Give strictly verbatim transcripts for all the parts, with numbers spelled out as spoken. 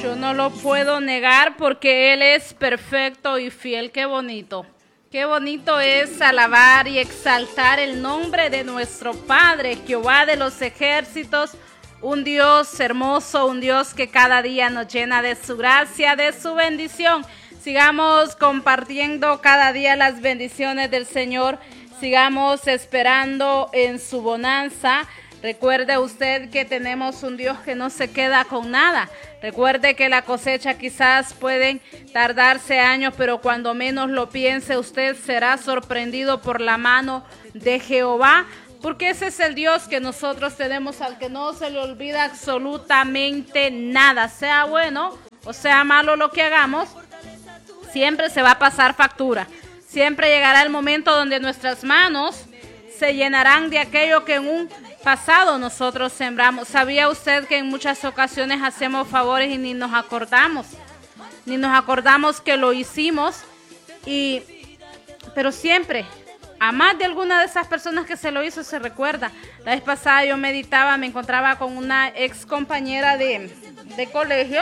Yo no lo puedo negar porque Él es perfecto y fiel. Qué bonito. Qué bonito es alabar y exaltar el nombre de nuestro Padre, Jehová de los ejércitos, un Dios hermoso, un Dios que cada día nos llena de su gracia, de su bendición. Sigamos compartiendo cada día las bendiciones del Señor, sigamos esperando en su bonanza. Recuerde usted que tenemos un Dios que no se queda con nada. Recuerde que la cosecha quizás pueden tardarse años, pero cuando menos lo piense, usted será sorprendido por la mano de Jehová, porque ese es el Dios que nosotros tenemos, al que no se le olvida absolutamente nada, sea bueno o sea malo lo que hagamos, siempre se va a pasar factura. Siempre llegará el momento donde nuestras manos se llenarán de aquello que en un pasado nosotros sembramos. ¿Sabía usted que en muchas ocasiones hacemos favores y ni nos acordamos? Ni nos acordamos que lo hicimos, y pero siempre, a más de alguna de esas personas que se lo hizo, se recuerda. La vez pasada yo meditaba, me encontraba con una ex compañera de, de colegio,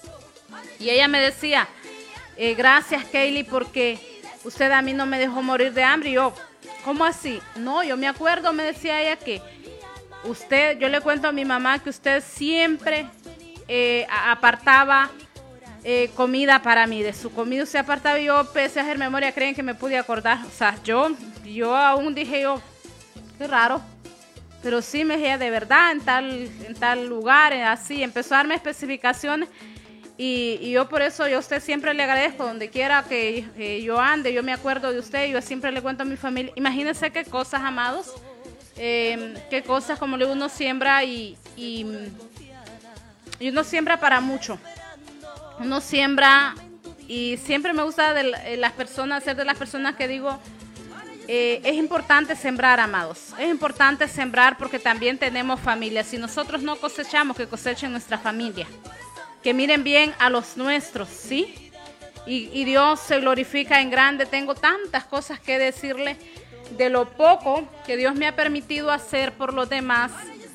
y ella me decía, eh, gracias Kaylee, porque usted a mí no me dejó morir de hambre. Y yo, ¿cómo así? No, yo me acuerdo, me decía ella, que usted, yo le cuento a mi mamá que usted siempre eh, apartaba eh, comida para mí, de su comida usted apartaba, y yo empecé a hacer memoria, creen que me pude acordar, o sea, yo, yo aún dije yo, qué raro, pero sí me decía de verdad, en tal, en tal lugar, así, empezó a darme especificaciones, y, y yo por eso yo a usted siempre le agradezco, donde quiera que eh, yo ande, yo me acuerdo de usted, yo siempre le cuento a mi familia. Imagínense qué cosas, amados. Eh, qué cosas, como le digo, uno siembra y, y, y uno siembra para mucho. Uno siembra, y siempre me gusta de las personas, ser de las personas que digo, eh, es importante sembrar, amados. Es importante sembrar porque también tenemos familia. Si nosotros no cosechamos, que cosechen nuestra familia. Que miren bien a los nuestros, ¿sí? Y, y Dios se glorifica en grande. Tengo tantas cosas que decirle de lo poco que Dios me ha permitido hacer por los demás.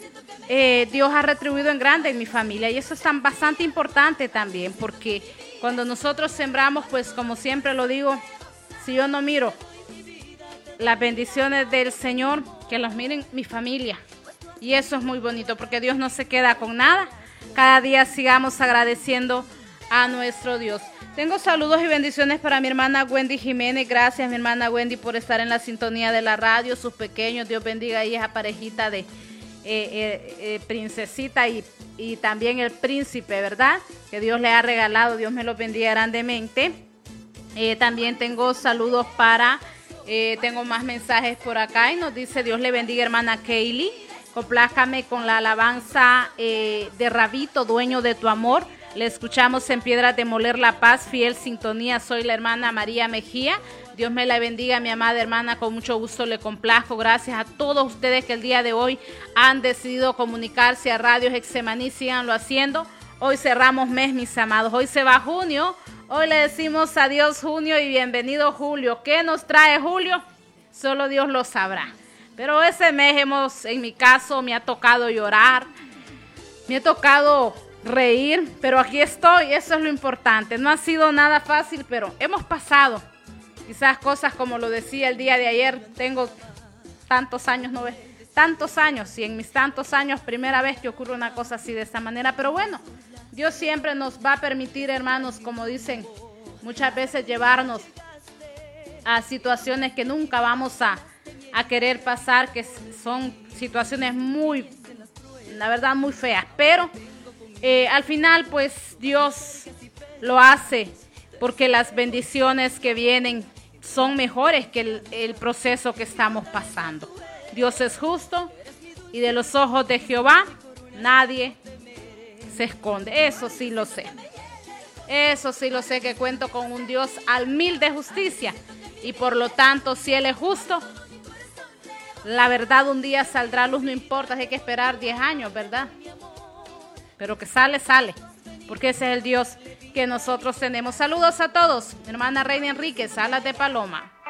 eh, Dios ha retribuido en grande en mi familia, y eso es tan bastante importante también, porque cuando nosotros sembramos, pues como siempre lo digo, si yo no miro las bendiciones del Señor, que los miren mi familia, y eso es muy bonito, porque Dios no se queda con nada. Cada día sigamos agradeciendo a nuestro Dios. Tengo saludos y bendiciones para mi hermana Wendy Jiménez. Gracias, mi hermana Wendy, por estar en la sintonía de la radio. Sus pequeños, Dios bendiga ahí esa parejita de eh, eh, eh, princesita y, y también el príncipe, ¿verdad? Que Dios le ha regalado. Dios me los bendiga grandemente. Eh, también tengo saludos para, eh, tengo más mensajes por acá, y nos dice, Dios le bendiga, hermana Kaylee. Complázcame con la alabanza eh, de Rabito, dueño de tu amor. Le escuchamos en Piedras de Moler, La Paz, fiel sintonía. Soy la hermana María Mejía. Dios me la bendiga, mi amada hermana. Con mucho gusto le complazco. Gracias a todos ustedes que el día de hoy han decidido comunicarse a Radio Getsemaní. Síganlo haciendo. Hoy cerramos mes, mis amados. Hoy se va junio. Hoy le decimos adiós junio y bienvenido julio. ¿Qué nos trae julio? Solo Dios lo sabrá. Pero ese mes hemos, en mi caso, me ha tocado llorar. Me ha tocado reír, pero aquí estoy, eso es lo importante. No ha sido nada fácil, pero hemos pasado quizás cosas, como lo decía el día de ayer. Tengo tantos años, no ves, tantos años, y en mis tantos años, primera vez que ocurre una cosa así de esta manera. Pero bueno, Dios siempre nos va a permitir, hermanos, como dicen, muchas veces llevarnos a situaciones que nunca vamos a, a querer pasar, que son situaciones muy, la verdad, muy feas, pero Eh, al final, pues Dios lo hace porque las bendiciones que vienen son mejores que el, el proceso que estamos pasando. Dios es justo, y de los ojos de Jehová nadie se esconde. Eso sí lo sé. Eso sí lo sé, que cuento con un Dios al mil de justicia, y por lo tanto, si Él es justo, la verdad un día saldrá a luz, no importa, hay que esperar diez años, ¿verdad? Pero que sale, sale, porque ese es el Dios que nosotros tenemos. Saludos a todos. Mi hermana Reina Enríquez, Salas de Paloma.